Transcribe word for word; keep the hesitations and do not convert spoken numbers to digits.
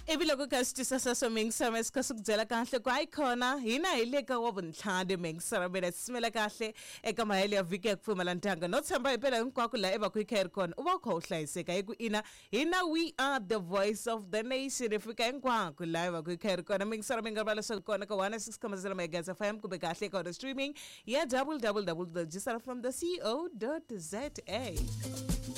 Ivi loko ka xitisa swa Mingisara sika swi ku byela kahle ku hayi khona hina hi le ka wavuntlhanu Mingisara mina simela kahle eka mahele ya vhiki ya ku pfumala ntanga no tshemba himpela hinkwako la eva ku hi kha hi ri kona u va u kha u hlayiseka hi ku ina hina we are the voice of the nation hi fika hinkwako la eva ku hi kha hi ri kona Mingisara mi nga rivala leswaku kona ka one oh six point zero megahertz F M kumbe kahle ka streaming ya w w w dot gisarafm dot co dot za.